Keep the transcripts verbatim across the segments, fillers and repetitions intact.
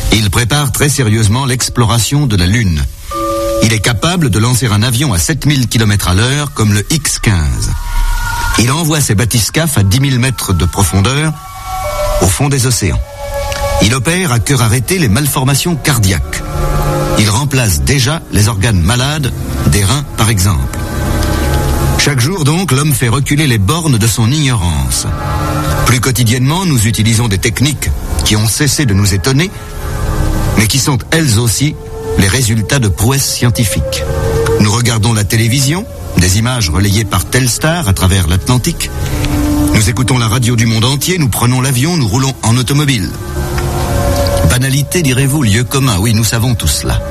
Il prépare très sérieusement l'exploration de la Lune. Il est capable de lancer un avion à sept mille kilomètres à l'heure comme le X quinze. Il envoie ses bathyscaphes à dix mille mètres de profondeur au fond des océans. Il opère à cœur arrêté les malformations cardiaques. Il remplace déjà les organes malades, des reins par exemple. Chaque jour donc, l'homme fait reculer les bornes de son ignorance. Plus quotidiennement, nous utilisons des techniques qui ont cessé de nous étonner, mais qui sont elles aussi les résultats de prouesses scientifiques. Nous regardons la télévision, des images relayées par Telstar à travers l'Atlantique. Nous écoutons la radio du monde entier, nous prenons l'avion, nous roulons en automobile. Banalité, direz-vous, lieu commun, oui, nous savons tout cela.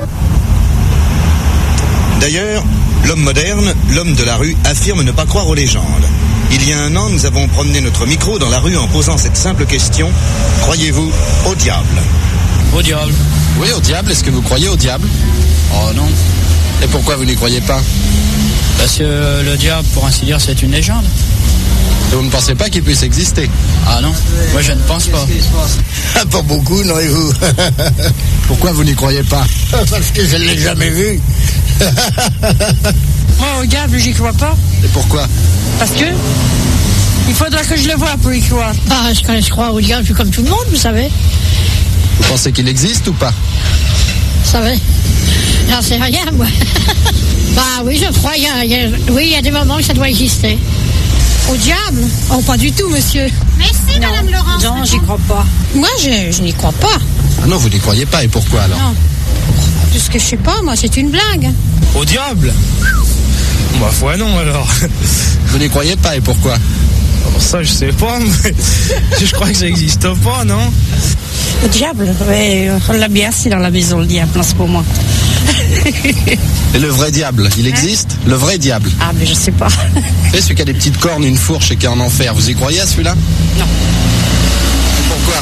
D'ailleurs, l'homme moderne, l'homme de la rue, affirme ne pas croire aux légendes. Il y a un an, nous avons promené notre micro dans la rue en posant cette simple question. Croyez-vous au diable ? Au diable. Oui, au diable. Est-ce que vous croyez au diable ? Oh non. Et pourquoi vous n'y croyez pas ? Parce que le diable, pour ainsi dire, c'est une légende. Et vous ne pensez pas qu'il puisse exister ? Ah non, moi je ne pense pas. Ah, pas beaucoup, non, et vous ? Pourquoi vous n'y croyez pas ? Parce que je ne l'ai jamais vu. Moi, au diable, j'y crois pas. Et pourquoi ? Parce que il faudra que je le voie pour y croire. Ah, je, je crois au diable, comme tout le monde, vous savez. Vous pensez qu'il existe ou pas ? Vous savez, j'en sais rien, moi. Bah oui, je crois, il y a, il y a, oui, il y a des moments où ça doit exister. Au diable ? Oh, pas du tout, monsieur. Merci, non. Madame Laurence. Non, j'y crois pas. Moi, je, je n'y crois pas. Ah non, vous n'y croyez pas, et pourquoi alors ? Non. Parce que je sais pas, moi, c'est une blague. Au diable ? Ma foi, non, alors. Vous n'y croyez pas, et pourquoi ? Alors ça, je sais pas, mais je crois que ça n'existe pas, non ? Le diable ? Oui, on l'a bien assis dans la maison, le diable, en ce moment. Et le vrai diable, il existe ? Le vrai diable ? Ah, mais je sais pas. Et celui qui a des petites cornes, une fourche et qui est en enfer, vous y croyez à celui-là ? Non. Pourquoi ?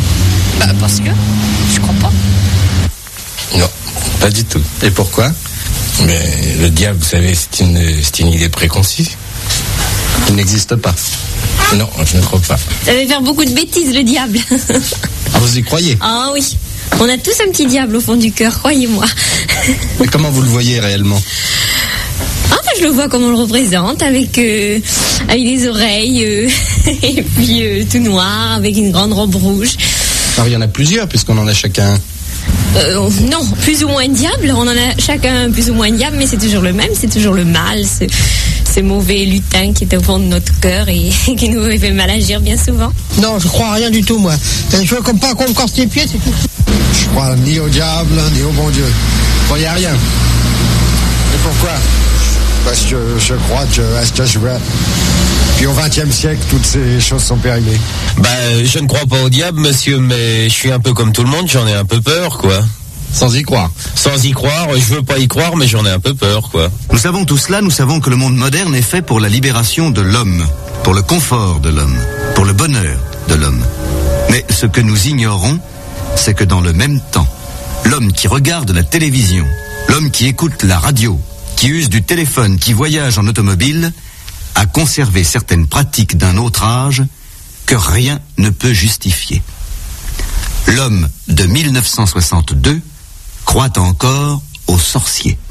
Bah, parce que je crois pas. Non, pas du tout. Et pourquoi ? Mais le diable, vous savez, c'est une, c'est une idée préconçue. Il n'existe pas. Non, je ne crois pas. Ça va faire beaucoup de bêtises, le diable. Ah, vous y croyez ? Ah oui. On a tous un petit diable au fond du cœur, croyez-moi. Mais comment vous le voyez réellement ? Ah, bah, je le vois comme on le représente, avec, euh, avec des oreilles, euh, et puis euh, tout noir, avec une grande robe rouge. Alors il y en a plusieurs, puisqu'on en a chacun. Euh, non, plus ou moins diable. On en a chacun plus ou moins diable, mais c'est toujours le même, c'est toujours le mal, ce, ce mauvais lutin qui est au fond de notre cœur et, et qui nous fait mal agir bien souvent. Non, je crois à rien du tout, moi. Je veux comme pas qu'on me casse les pieds, c'est tout. Je crois ni au diable, ni au bon Dieu. Vous croyez à rien ? Et pourquoi ? Parce que je crois que, à ce que je vois, puis au vingtième siècle, toutes ces choses sont périmées. Bah, je ne crois pas au diable, monsieur, mais je suis un peu comme tout le monde, j'en ai un peu peur, quoi. Sans y croire. Sans y croire, je veux pas y croire, mais j'en ai un peu peur, quoi. Nous savons tout cela, nous savons que le monde moderne est fait pour la libération de l'homme, pour le confort de l'homme, pour le bonheur de l'homme. Mais ce que nous ignorons, c'est que dans le même temps, l'homme qui regarde la télévision, l'homme qui écoute la radio, qui use du téléphone, qui voyage en automobile, a conservé certaines pratiques d'un autre âge que rien ne peut justifier. L'homme de mille neuf cent soixante-deux croit encore aux sorciers.